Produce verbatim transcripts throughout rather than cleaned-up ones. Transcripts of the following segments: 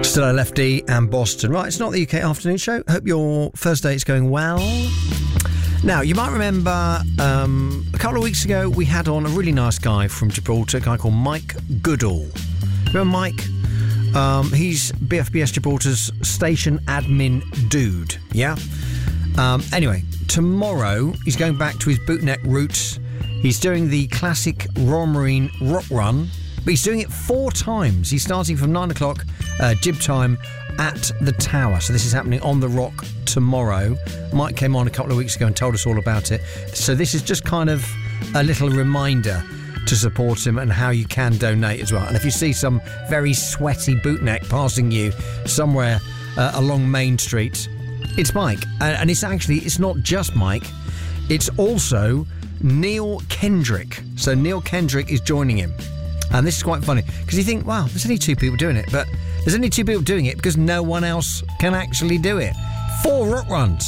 Still Lefty and Boston. Right, it's not the U K afternoon show. Hope your Thursday is going well. Now, you might remember um, a couple of weeks ago we had on a really nice guy from Gibraltar, a guy called Mike Goodall. Remember Mike? Um, he's B F B S Gibraltar's station admin dude, yeah? Um, anyway, tomorrow he's going back to his bootneck roots. He's doing the classic Royal Marine Rock Run, but he's doing it four times. He's starting from nine o'clock uh, jib time at the Tower. So this is happening on the Rock tomorrow. Mike came on a couple of weeks ago and told us all about it. So this is just kind of a little reminder to support him and how you can donate as well. And if you see some very sweaty bootneck passing you somewhere uh, along Main Street, it's Mike. And, and it's actually, it's not just Mike. It's also Neil Kendrick. So Neil Kendrick is joining him. And this is quite funny, because you think, wow, there's only two people doing it, but there's only two people doing it because no one else can actually do it. Four rock runs.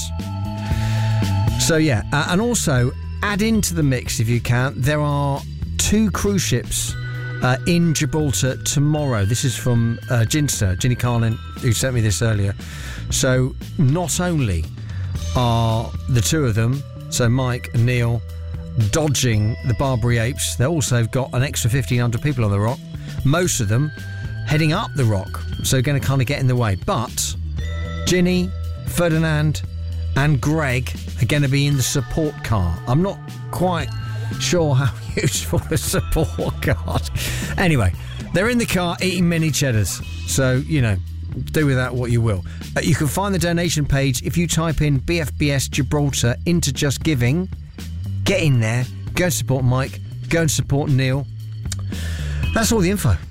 So, yeah, uh, and also add into the mix, if you can, there are two cruise ships uh, in Gibraltar tomorrow. This is from uh, Ginster, Ginny Carlin, who sent me this earlier. So, not only are the two of them, so Mike and Neil, dodging the Barbary Apes, they also got an extra fifteen hundred people on the Rock, most of them heading up the Rock, so going to kind of get in the way. But Ginny, Ferdinand and Greg are going to be in the support car. I'm not quite sure how useful the support car is. Anyway, they're in the car eating mini cheddars, so, you know, do with that what you will. Uh, you can find the donation page if you type in B F B S Gibraltar into Just Giving. Get in there, go and support Mike, go and support Neil. That's all the info. Uh,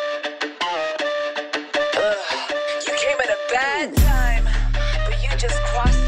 you came at a bad time, but you just